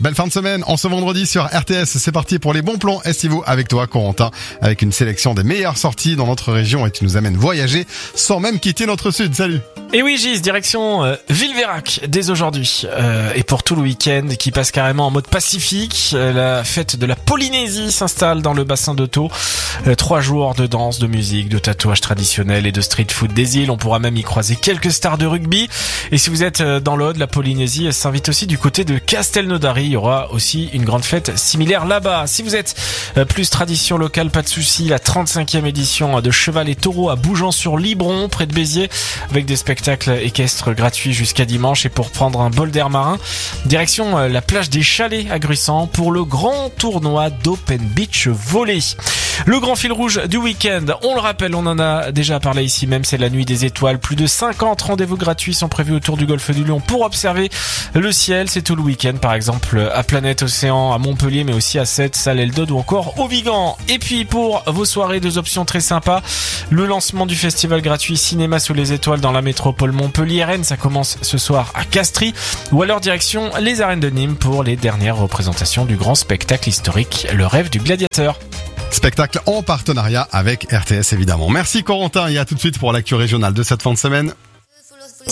Belle fin de semaine en ce vendredi sur RTS. C'est parti pour les bons plans estivaux avec toi, Corentin, avec une sélection des meilleures sorties dans notre région et tu nous amènes voyager sans même quitter notre sud. Salut. Et oui Gis, direction Villeveyrac dès aujourd'hui et pour tout le week-end qui passe carrément en mode pacifique. La fête de la Polynésie s'installe dans le bassin de Thau. 3 jours de danse, de musique, de tatouage traditionnel et de street food des îles. On pourra même y croiser quelques stars de rugby. Et si vous êtes dans l'Aude, la Polynésie s'invite aussi du côté de Castelnaudary. Il y aura aussi une grande fête similaire là-bas. Si vous êtes plus tradition locale, pas de souci. La 35e édition de Cheval et Taureau à Bougeant-sur-Libron, près de Béziers, avec des spectacles équestres gratuits jusqu'à dimanche. Et pour prendre un bol d'air marin, direction la plage des Chalets à Gruissant pour le grand tournoi d'Open Beach Volley. Le grand fil rouge du week-end, on le rappelle, on en a déjà parlé ici même, c'est la nuit des étoiles. Plus de 50 rendez-vous gratuits sont prévus autour du golfe du Lion pour observer le ciel. C'est tout le week-end, par exemple à Planète Océan, à Montpellier, mais aussi à Sète, Salles-Eldod ou encore au Vigan. Et puis pour vos soirées, 2 options très sympas. Le lancement du festival gratuit Cinéma sous les étoiles dans la métropole Montpellier-Rennes, ça commence ce soir à Castries. Ou alors direction les arènes de Nîmes pour les dernières représentations du grand spectacle historique Le Rêve du Gladiateur. Spectacle en partenariat avec RTS évidemment. Merci Corentin et à tout de suite pour l'actu régionale de cette fin de semaine.